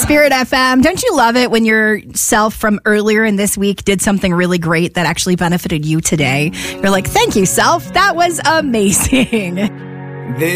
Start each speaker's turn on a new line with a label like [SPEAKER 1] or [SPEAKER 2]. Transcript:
[SPEAKER 1] Spirit FM. Don't you love it when yourself from earlier in this week did something really great that actually benefited you today? You're like, thank you, self. That was amazing.